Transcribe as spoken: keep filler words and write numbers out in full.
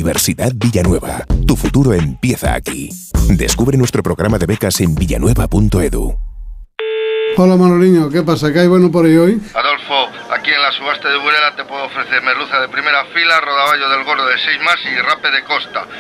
Universidad Villanueva. Tu futuro empieza aquí. Descubre nuestro programa de becas en villanueva punto edu. Hola Manoliño, ¿qué pasa? ¿Qué hay bueno por ahí hoy? Adolfo, aquí en la subasta de Burela te puedo ofrecer merluza de primera fila, rodaballo del gordo de seis más y rape de costa.